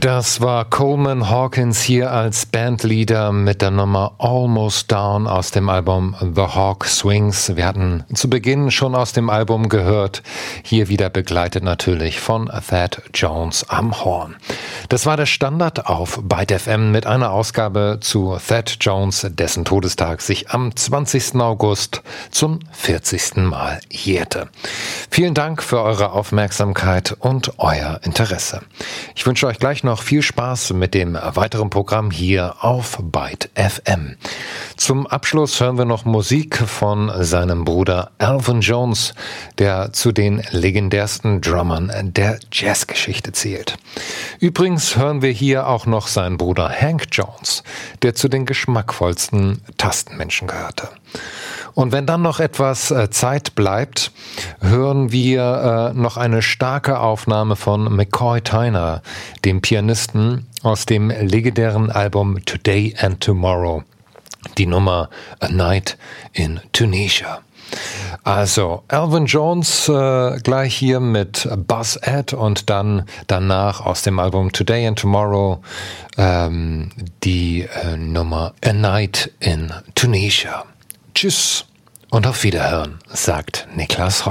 Das war Coleman Hawkins hier als Bandleader mit der Nummer Almost Down aus dem Album The Hawk Swings. Wir hatten zu Beginn schon aus dem Album gehört, hier wieder begleitet natürlich von Thad Jones am Horn. Das war der Standard auf Byte FM mit einer Ausgabe zu Thad Jones, dessen Todestag sich am 20. August zum 40. Mal jährte. Vielen Dank für eure Aufmerksamkeit und euer Interesse. Ich wünsche euch gleich noch viel Spaß mit dem weiteren Programm hier auf Byte FM. Zum Abschluss hören wir noch Musik von seinem Bruder Elvin Jones, der zu den legendärsten Drummern der Jazzgeschichte zählt. Übrigens hören wir hier auch noch seinen Bruder Hank Jones, der zu den geschmackvollsten Tastenmenschen gehörte. Und wenn dann noch etwas Zeit bleibt, hören wir noch eine starke Aufnahme von McCoy Tyner, dem Pianisten aus dem legendären Album Today and Tomorrow, die Nummer A Night in Tunisia. Also Elvin Jones gleich hier mit Buzz Ed und dann danach aus dem Album Today and Tomorrow die Nummer A Night in Tunisia. Tschüss und auf Wiederhören, sagt Niklas Holl.